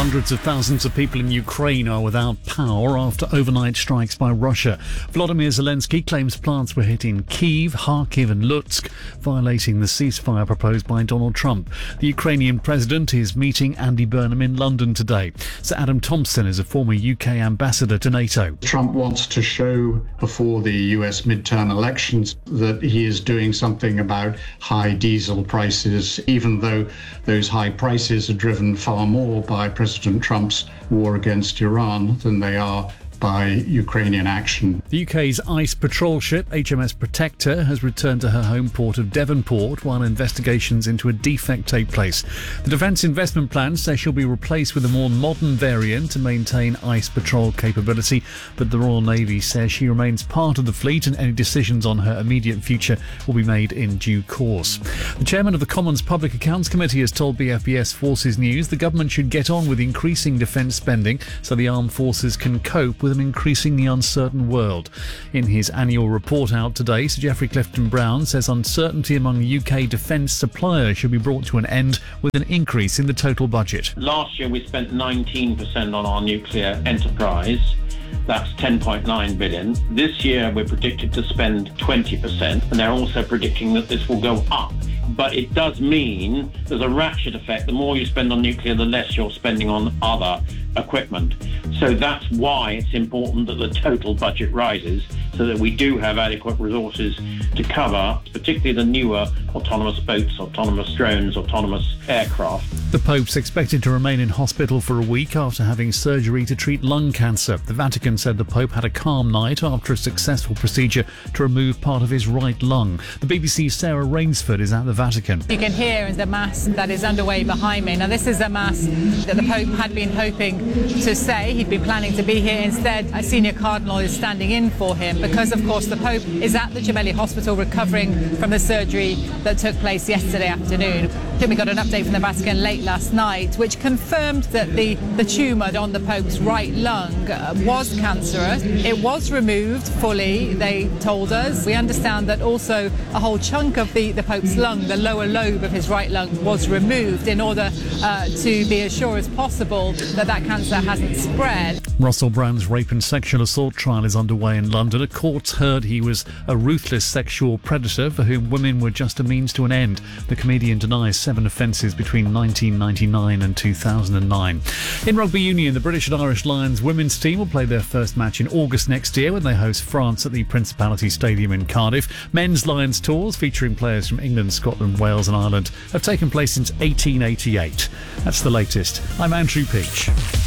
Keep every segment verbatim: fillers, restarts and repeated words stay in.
Hundreds of thousands of people in Ukraine are without power after overnight strikes by Russia. Volodymyr Zelensky claims plants were hit in Kyiv, Kharkiv and Lutsk, violating the ceasefire proposed by Donald Trump. The Ukrainian president is meeting Andy Burnham in London today. Sir Adam Thompson is a former U K ambassador to NATO. Trump wants to show before the U S midterm elections that he is doing something about high diesel prices, even though those high prices are driven far more by President Trump's war against Iran than they are by Ukrainian action. The U K's ice patrol ship H M S Protector has returned to her home port of Devonport while investigations into a defect take place. The Defence Investment Plan says she'll be replaced with a more modern variant to maintain ice patrol capability, but the Royal Navy says she remains part of the fleet and any decisions on her immediate future will be made in due course. The chairman of the Commons Public Accounts Committee has told B F B S Forces News the government should get on with increasing defence spending so the armed forces can cope with an increasingly uncertain world. In his annual report out today, Sir Geoffrey Clifton Brown says uncertainty among U K defence suppliers should be brought to an end with an increase in the total budget. Last year we spent nineteen percent on our nuclear enterprise. That's ten point nine billion. This year we're predicted to spend twenty percent, and they're also predicting that this will go up. But it does mean there's a ratchet effect. The more you spend on nuclear, the less you're spending on other equipment. So that's why it's important that the total budget rises so that we do have adequate resources to cover, particularly the newer autonomous boats, autonomous drones, autonomous aircraft. The Pope's expected to remain in hospital for a week after having surgery to treat lung cancer. The Vatican said the Pope had a calm night after a successful procedure to remove part of his right lung. The B B C's Sarah Rainsford is at the Vatican. You can hear the Mass that is underway behind me. Now, this is a Mass that the Pope had been hoping to say. He'd been planning to be here. Instead, a senior cardinal is standing in for him because, of course, the Pope is at the Gemelli Hospital recovering from the surgery that took place yesterday afternoon. I think we got an update from the Vatican late last night, which confirmed that the, the tumour on the Pope's right lung uh, was cancerous. It was removed fully, they told us. We understand that also a whole chunk of the, the Pope's lung, the lower lobe of his right lung, was removed in order uh, to be as sure as possible that that cancer hasn't spread. Russell Brand's rape and sexual assault trial is underway in London. A court's heard he was a ruthless sexual predator for whom women were just a means to an end. The comedian denies seven offences between nineteen ninety-nine and two thousand nine. In rugby union, the British and Irish Lions women's team will play their first match in August next year when they host France at the Principality Stadium in Cardiff. Men's Lions tours featuring players from England, Scotland, Wales and Ireland have taken place since eighteen eighty-eight. That's the latest. I'm Andrew Peach.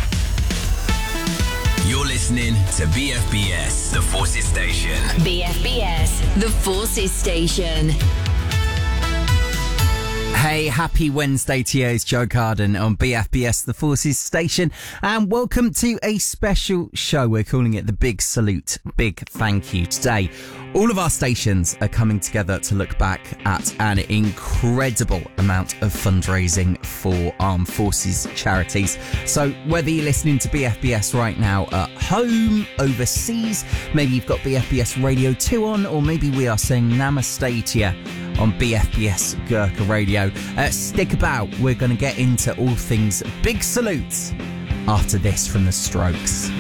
You're listening to B F B S, the Forces Station. B F B S, the Forces Station. Hey, happy Wednesday to you. It's Joe Carden on B F B S, the Forces Station, and welcome to a special show. We're calling it the Big Salute, Big Thank You. Today, all of our stations are coming together to look back at an incredible amount of fundraising for armed forces charities. So whether you're listening to B F B S right now at home, overseas, maybe you've got B F B S Radio two on, or maybe we are saying namaste to you on B F B S Gurkha Radio. Uh, stick about, we're going to get into all things Big Salutes after this from the Strokes.